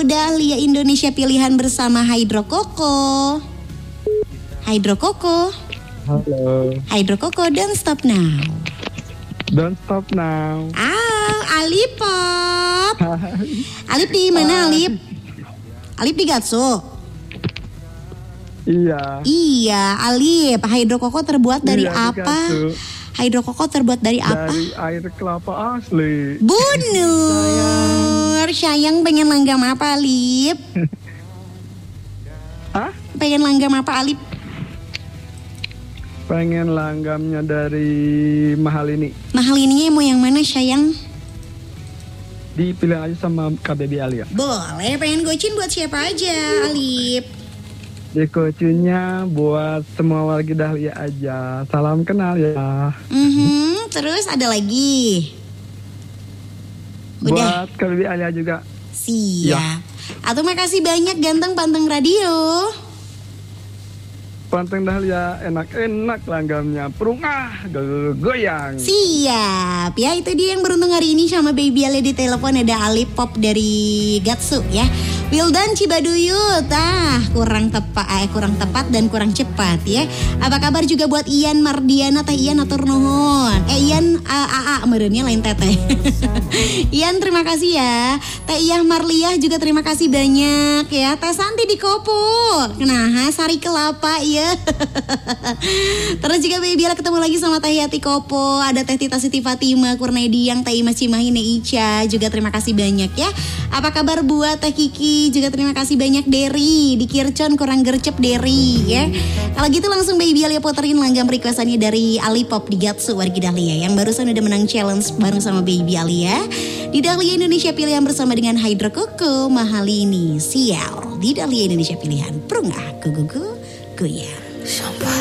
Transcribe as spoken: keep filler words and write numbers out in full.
Dahlia Indonesia pilihan bersama Hydro Coco. Hydro Coco. Halo. Hydro Coco, don't stop now. Don't stop now. Ah, Alip Pop. Alip di mana Alip? Alip di Gatsu. Iya. Iya, Alip. Hydro Coco terbuat dari Iya, apa? Gatsu. Hydro Coco terbuat dari apa? Dari air kelapa asli. Bunur. Sayang pengen langgam apa Alip? Hah? Pengen langgam apa Alip? Pengen langgamnya dari mahal ini. Mahal ininya mau yang mana sayang? Dipilih aja sama K B B Alia. Boleh, pengen gocin buat siapa aja Alip? Di kucunya buat semua warga Dahlia aja. Salam kenal ya. Mhm, terus ada lagi? Udah. Buat K B B Alia juga. Siap. Ya. Atau makasih banyak ganteng panteng radio. Panteng Dahlia enak-enak langgamnya. Perungah goyang. Siap. Ya itu dia yang beruntung hari ini sama Baby Ale di telepon. Ada Alip Pop dari Gatsu ya. Wildan Cibaduyut, ah kurang tepat, eh, kurang tepat dan kurang cepat ya. Apa kabar juga buat Ian Mardiana, Teh Ian atur nuhun. Eh Ian A A A merenya lain teteh. Ian terima kasih ya. Teh Iyah Marliah juga terima kasih banyak ya. Teh Santi di Kopo. Nah, sari kelapa ya. Terus juga Baby Ala ketemu lagi sama Teh Yati Kopo. Ada Teh Tita Siti Fatima, Kurnaidi yang Teh Imas Cimahi Ica juga terima kasih banyak ya. Apa kabar buat Teh Kiki? Juga terima kasih banyak Derry di Kircon kurang gercep Derry ya. Kalau gitu langsung Baby Alia puterin langgam requestannya dari Ali Pop di Gatsu wargi Dahlia yang barusan udah menang challenge bareng sama Baby Alia di Dahlia Indonesia pilihan bersama dengan Hydro Coco Mahalini Sial di Dahlia Indonesia pilihan Prungah Gugugu Goyang.